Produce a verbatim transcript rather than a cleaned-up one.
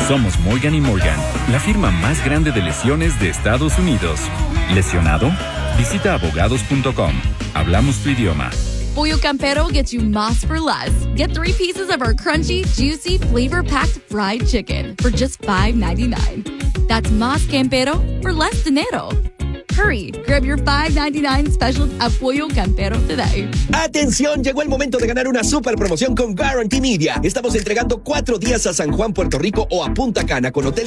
Somos Morgan y Morgan, la firma más grande de lesiones de Estados Unidos. ¿Lesionado? Visita abogados punto com. Hablamos tu idioma. Pollo Campero gets you más for less. Get three pieces of our crunchy, juicy, flavor-packed fried chicken for just five ninety-nine. That's Más Campero for less dinero. Hurry, grab your five ninety-nine special at Pollo Campero today. ¡Atención! Llegó el momento de ganar una super promoción con Guarantee Media. Estamos entregando cuatro días a San Juan, Puerto Rico o a Punta Cana con hotel